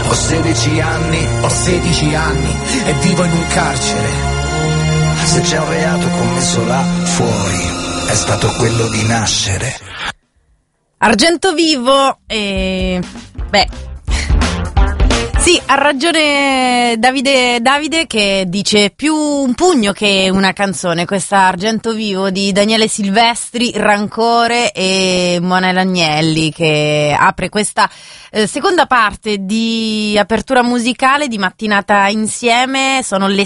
Ho 16 anni, ho 16 anni e vivo in un carcere. Se c'è un reato commesso là fuori, è stato quello di nascere. Argento Vivo e... Sì, ha ragione Davide che dice più un pugno che una canzone, questa Argento Vivo di Daniele Silvestri, Rancore e Monella Agnelli, che apre questa seconda parte di apertura musicale di Mattinata Insieme. Sono le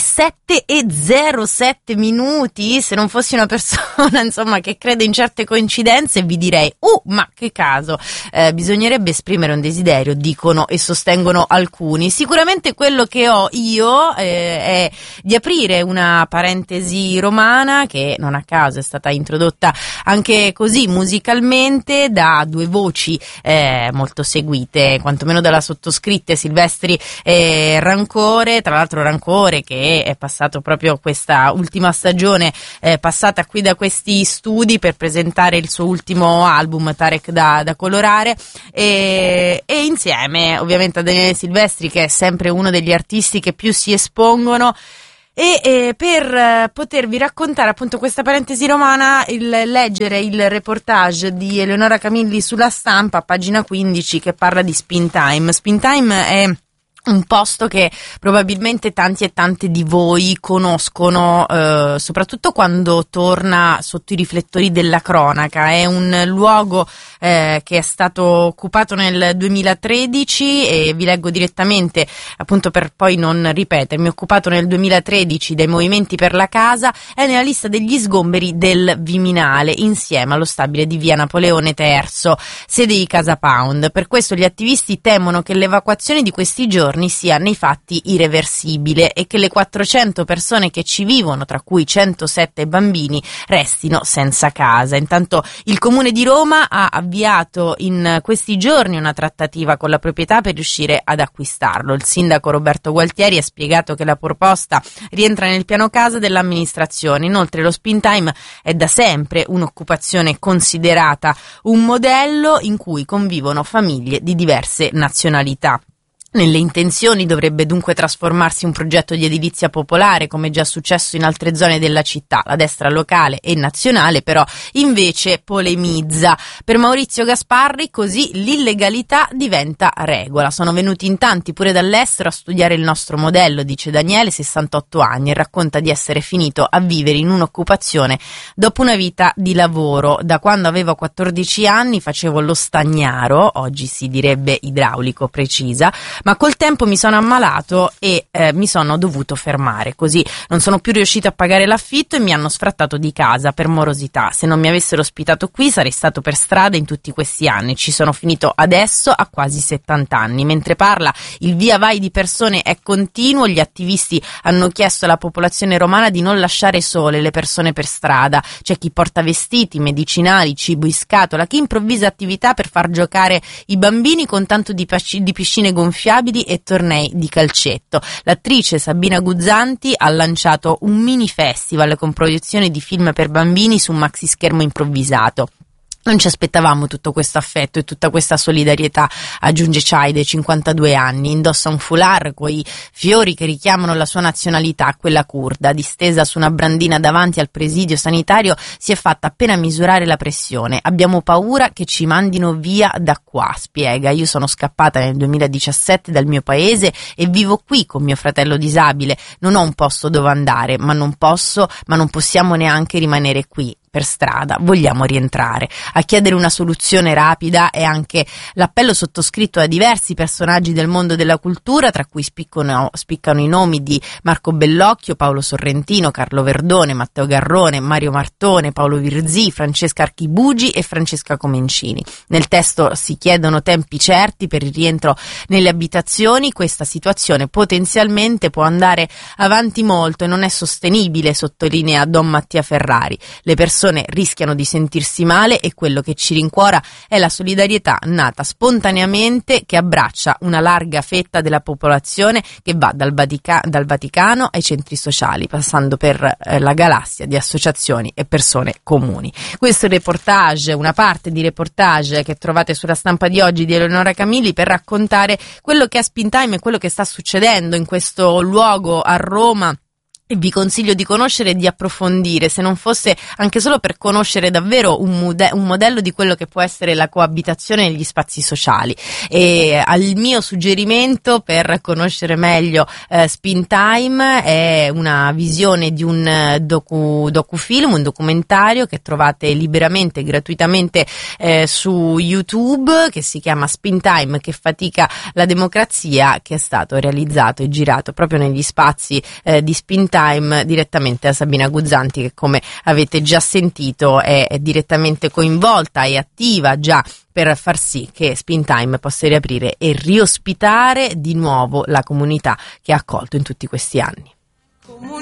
7:07 minuti. Se non fossi una persona insomma che crede in certe coincidenze vi direi ma che caso, bisognerebbe esprimere un desiderio, dicono e sostengono alcuni. Sicuramente quello che ho io è di aprire una parentesi romana che non a caso è stata introdotta anche così musicalmente da due voci molto seguite, quantomeno dalla sottoscritta Silvestri e Rancore. Tra l'altro Rancore che è passato proprio questa ultima stagione passata qui da questi studi per presentare il suo ultimo album Tarek da colorare e insieme ovviamente a Daniele Silvestri, che è sempre uno degli artisti che più si espongono, e per potervi raccontare appunto questa parentesi romana, leggere il reportage di Eleonora Camilli sulla Stampa, pagina 15, che parla di Spin Time. Spin Time è un posto che probabilmente tanti e tante di voi conoscono, soprattutto quando torna sotto i riflettori della cronaca. È un luogo che è stato occupato nel 2013 e vi leggo direttamente appunto per poi non ripetermi. Occupato nel 2013 dai Movimenti per la Casa, è nella lista degli sgomberi del Viminale insieme allo stabile di via Napoleone III, sede di Casa Pound. Per questo gli attivisti temono che l'evacuazione di questi giorni sia nei fatti irreversibile e che le 400 persone che ci vivono, tra cui 107 bambini, restino senza casa. Intanto il Comune di Roma ha avviato in questi giorni una trattativa con la proprietà per riuscire ad acquistarlo. Il sindaco Roberto Gualtieri ha spiegato che la proposta rientra nel piano casa dell'amministrazione. Inoltre lo Spin Time è da sempre un'occupazione considerata un modello in cui convivono famiglie di diverse nazionalità. Nelle intenzioni dovrebbe dunque trasformarsi un progetto di edilizia popolare, come già successo in altre zone della città. La destra locale e nazionale però invece polemizza. Per Maurizio Gasparri così l'illegalità diventa regola. Sono venuti in tanti pure dall'estero a studiare il nostro modello, dice Daniele, 68 anni, e racconta di essere finito a vivere in un'occupazione dopo una vita di lavoro. Da quando avevo 14 anni facevo lo stagnaro, oggi si direbbe idraulico, precisa, ma col tempo mi sono ammalato e mi sono dovuto fermare, così non sono più riuscito a pagare l'affitto e mi hanno sfrattato di casa per morosità. Se non mi avessero ospitato qui sarei stato per strada in tutti questi anni. Ci sono finito adesso a quasi 70 anni. Mentre parla, il via vai di persone è continuo. Gli attivisti hanno chiesto alla popolazione romana di non lasciare sole le persone per strada. C'è chi porta vestiti, medicinali, cibo in scatola, chi improvvisa attività per far giocare i bambini con tanto di piscine gonfiabili e tornei di calcetto. L'attrice Sabina Guzzanti ha lanciato un mini festival con proiezione di film per bambini su un maxi schermo improvvisato. Non ci aspettavamo tutto questo affetto e tutta questa solidarietà, aggiunge Chaide, 52 anni. Indossa un foulard coi fiori che richiamano la sua nazionalità, quella curda. Distesa su una brandina davanti al presidio sanitario, si è fatta appena misurare la pressione. Abbiamo paura che ci mandino via da qua, spiega. Io sono scappata nel 2017 dal mio paese e vivo qui con mio fratello disabile. Non ho un posto dove andare, ma non possiamo neanche rimanere qui per strada, vogliamo rientrare. A chiedere una soluzione rapida è anche l'appello sottoscritto da diversi personaggi del mondo della cultura, tra cui spiccano i nomi di Marco Bellocchio, Paolo Sorrentino, Carlo Verdone, Matteo Garrone, Mario Martone, Paolo Virzì, Francesca Archibugi e Francesca Comencini. Nel testo si chiedono tempi certi per il rientro nelle abitazioni. Questa situazione potenzialmente può andare avanti molto e non è sostenibile, sottolinea Don Mattia Ferrari. Le persone persone rischiano di sentirsi male, e quello che ci rincuora è la solidarietà nata spontaneamente, che abbraccia una larga fetta della popolazione, che va dal Vaticano ai centri sociali, passando per la galassia di associazioni e persone comuni. Questo reportage, una parte di reportage che trovate sulla stampa di oggi di Eleonora Camilli, per raccontare quello che è Spintime e quello che sta succedendo in questo luogo a Roma. E vi consiglio di conoscere e di approfondire, se non fosse anche solo per conoscere davvero un modello di quello che può essere la coabitazione negli spazi sociali. E al mio suggerimento per conoscere meglio Spintime è una visione di un docufilm, un documentario che trovate liberamente e gratuitamente su YouTube, che si chiama Spintime, che fatica la democrazia, che è stato realizzato e girato proprio negli spazi di Spintime, direttamente da Sabina Guzzanti, che come avete già sentito è direttamente coinvolta e attiva già per far sì che Spintime possa riaprire e riospitare di nuovo la comunità che ha accolto in tutti questi anni.